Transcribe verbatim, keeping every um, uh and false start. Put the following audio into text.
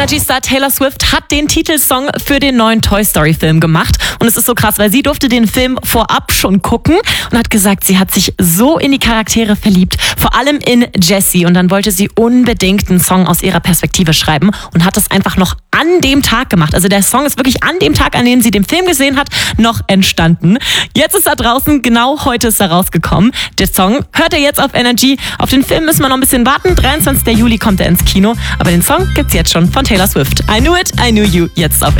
Energy-Star Taylor Swift hat den Titelsong für den neuen Toy Story-Film gemacht. Und es ist so krass, weil sie durfte den Film vorab schon gucken und hat gesagt, sie hat sich so in die Charaktere verliebt, vor allem in Jessie. Und dann wollte sie unbedingt einen Song aus ihrer Perspektive schreiben und hat das einfach noch an dem Tag gemacht. Also der Song ist wirklich an dem Tag, an dem sie den Film gesehen hat, noch entstanden. Jetzt ist er draußen, genau heute ist er rausgekommen. Der Song hört ihr jetzt auf Energy. Auf den Film müssen wir noch ein bisschen warten. dreiundzwanzigsten Juli kommt er ins Kino. Aber den Song gibt's jetzt schon von Taylor Swift. I Knew It, I Knew You, jetzt auf Energy.